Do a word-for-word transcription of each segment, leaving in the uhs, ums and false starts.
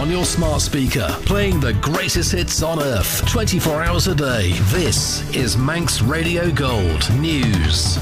on your smart speaker, playing the greatest hits on earth, twenty-four hours a day. This is Manx Radio Gold News.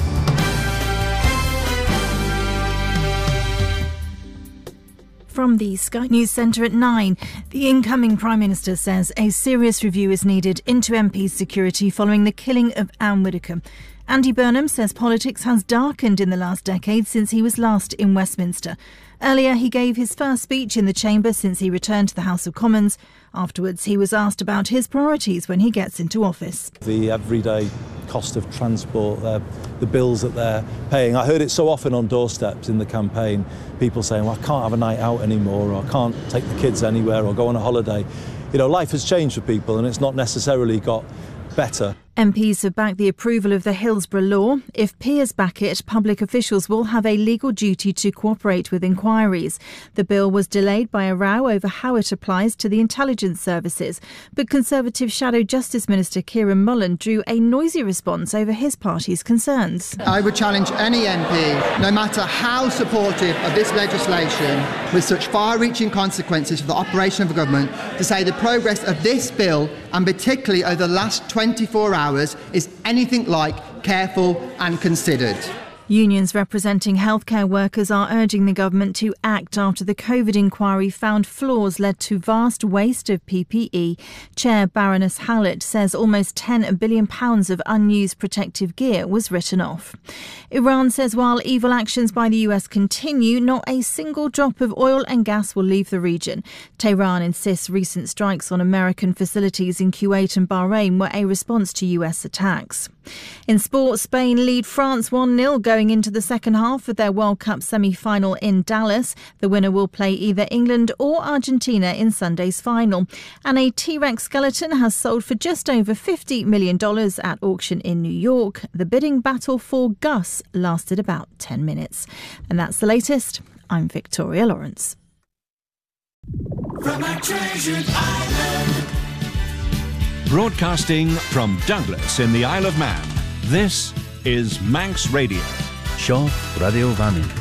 From the Sky News Centre at nine, the incoming Prime Minister says a serious review is needed into M P's security following the killing of Anne Widdecombe. Andy Burnham says politics has darkened in the last decade since he was last in Westminster. Earlier, he gave his first speech in the chamber since he returned to the House of Commons. Afterwards, he was asked about his priorities when he gets into office. The everyday cost of transport, uh, the bills that they're paying. I heard it so often on doorsteps in the campaign, people saying, well, I can't have a night out anymore, or I can't take the kids anywhere or go on a holiday. You know, life has changed for people and it's not necessarily got better. M Ps have backed the approval of the Hillsborough law. If peers back it, public officials will have a legal duty to cooperate with inquiries. The bill was delayed by a row over how it applies to the intelligence services. But Conservative Shadow Justice Minister Kieran Mullen drew a noisy response over his party's concerns. I would challenge any M P, no matter how supportive of this legislation, with such far-reaching consequences for the operation of a government, to say the progress of this bill, and particularly over the last twenty-four hours, is anything like careful and considered. Unions representing healthcare workers are urging the government to act after the COVID inquiry found flaws led to vast waste of P P E. Chair Baroness Hallett says almost ten billion pounds of unused protective gear was written off. Iran says while evil actions by the U S continue, not a single drop of oil and gas will leave the region. Tehran insists recent strikes on American facilities in Kuwait and Bahrain were a response to U S attacks. In sport, Spain lead France one nil going into the second half of their World Cup semi-final in Dallas. The winner will play either England or Argentina in Sunday's final. And a T-Rex skeleton has sold for just over fifty million dollars at auction in New York. The bidding battle for Gus lasted about ten minutes. And that's the latest. I'm Victoria Lawrence. From our treasured island. Broadcasting from Douglas in the Isle of Man, this is Manx Radio. Seo Radio Vannin.